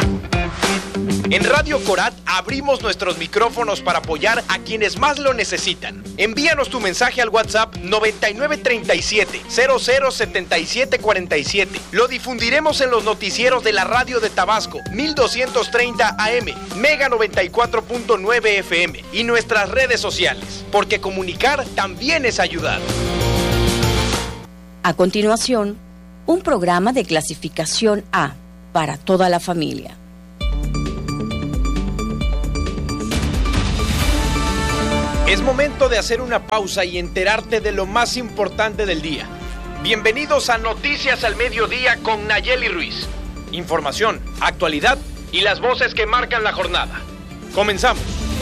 En Radio Corat abrimos nuestros micrófonos para apoyar a quienes más lo necesitan. Envíanos tu mensaje al WhatsApp 9937-007747. Lo difundiremos en los noticieros de la radio de Tabasco, 1230 AM, Mega 94.9 FM y nuestras redes sociales, porque comunicar también es ayudar. A continuación, un programa de clasificación A para toda la familia. Es momento de hacer una pausa y enterarte de lo más importante del día. Bienvenidos a Noticias al Mediodía con Nayeli Ruiz. Información, actualidad y las voces que marcan la jornada. Comenzamos.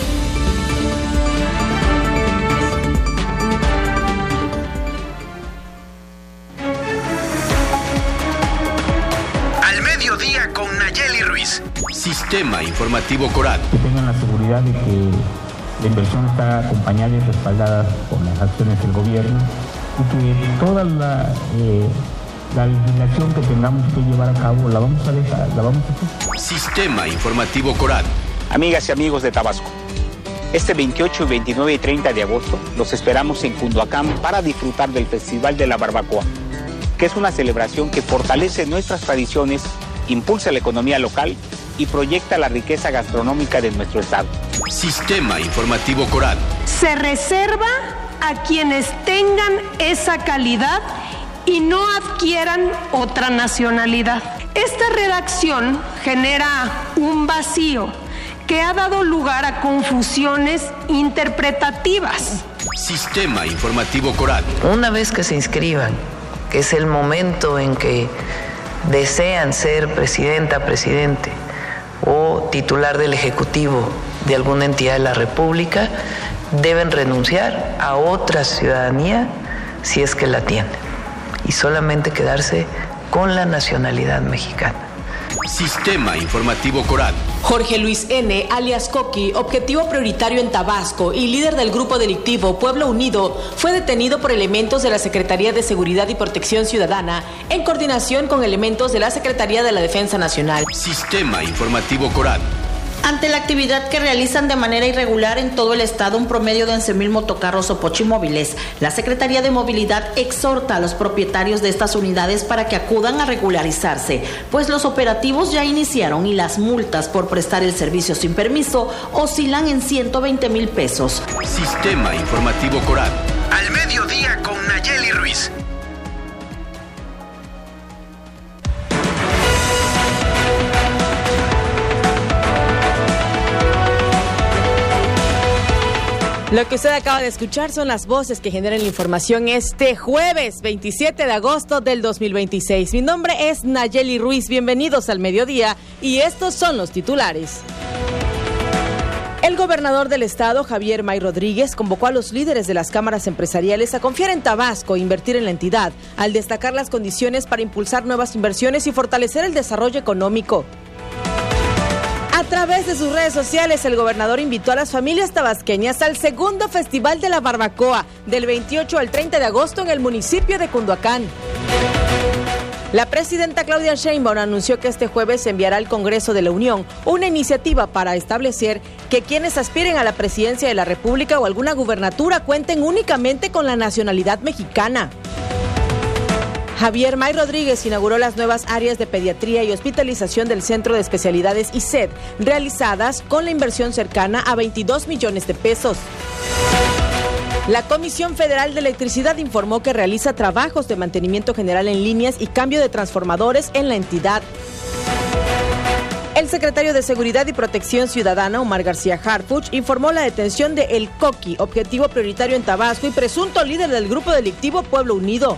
Al Mediodía con Nayeli Ruiz. Sistema Informativo Corat. Que tengan la seguridad de que la inversión está acompañada y respaldada por las acciones del gobierno y que toda la legislación que tengamos que llevar a cabo la vamos a hacer. Sistema Informativo Corat. Amigas y amigos de Tabasco, este 28, 29 y 30 de agosto los esperamos en Cunduacán para disfrutar del Festival de la Barbacoa, que es una celebración que fortalece nuestras tradiciones, impulsa la economía local y proyecta la riqueza gastronómica de nuestro estado. Sistema Informativo Corat. Se reserva a quienes tengan esa calidad y no adquieran otra nacionalidad. Esta redacción genera un vacío que ha dado lugar a confusiones interpretativas. Sistema Informativo Corat. Una vez que se inscriban, que es el momento en que desean ser presidenta, presidente o titular del Ejecutivo de alguna entidad de la República, deben renunciar a otra ciudadanía si es que la tienen y solamente quedarse con la nacionalidad mexicana. Sistema Informativo Corat. Jorge Luis N., alias Coqui, objetivo prioritario en Tabasco y líder del grupo delictivo Pueblo Unido, fue detenido por elementos de la Secretaría de Seguridad y Protección Ciudadana en coordinación con elementos de la Secretaría de la Defensa Nacional. Sistema Informativo Corat. Ante la actividad que realizan de manera irregular en todo el estado un promedio de 11,000 motocarros o pochimóviles, la Secretaría de Movilidad exhorta a los propietarios de estas unidades para que acudan a regularizarse, pues los operativos ya iniciaron y las multas por prestar el servicio sin permiso oscilan en 120,000 pesos. Sistema Informativo Corat. Al Mediodía con Nayeli Ruiz. Lo que usted acaba de escuchar son las voces que generan la información este jueves 27 de agosto del 2026. Mi nombre es Nayeli Ruiz, bienvenidos al Mediodía y estos son los titulares. El gobernador del estado, Javier May Rodríguez, convocó a los líderes de las cámaras empresariales a confiar en Tabasco e invertir en la entidad, al destacar las condiciones para impulsar nuevas inversiones y fortalecer el desarrollo económico. A través de sus redes sociales, el gobernador invitó a las familias tabasqueñas al segundo Festival de la Barbacoa, del 28 al 30 de agosto en el municipio de Cunduacán. La presidenta Claudia Sheinbaum anunció que este jueves se enviará al Congreso de la Unión una iniciativa para establecer que quienes aspiren a la presidencia de la República o alguna gubernatura cuenten únicamente con la nacionalidad mexicana. Javier May Rodríguez inauguró las nuevas áreas de pediatría y hospitalización del Centro de Especialidades ICED, realizadas con la inversión cercana a 22 millones de pesos. La Comisión Federal de Electricidad informó que realiza trabajos de mantenimiento general en líneas y cambio de transformadores en la entidad. El secretario de Seguridad y Protección Ciudadana, Omar García Harfuch, informó la detención de El Coqui, objetivo prioritario en Tabasco y presunto líder del grupo delictivo Pueblo Unido.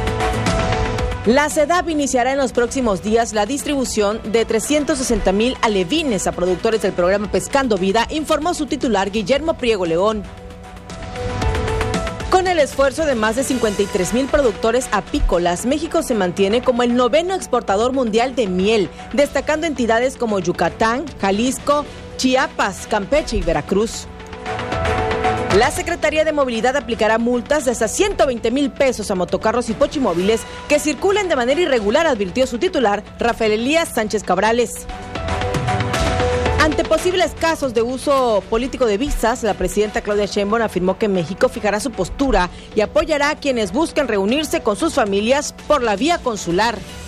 La SEDAP iniciará en los próximos días la distribución de 360,000 alevines a productores del programa Pescando Vida, informó su titular Guillermo Priego León. Con el esfuerzo de más de 53,000 productores apícolas, México se mantiene como el 9º exportador mundial de miel, destacando entidades como Yucatán, Jalisco, Chiapas, Campeche y Veracruz. La Secretaría de Movilidad aplicará multas de hasta 120,000 pesos a motocarros y pochimóviles que circulen de manera irregular, advirtió su titular, Rafael Elías Sánchez Cabrales. Ante posibles casos de uso político de visas, la presidenta Claudia Sheinbaum afirmó que México fijará su postura y apoyará a quienes busquen reunirse con sus familias por la vía consular.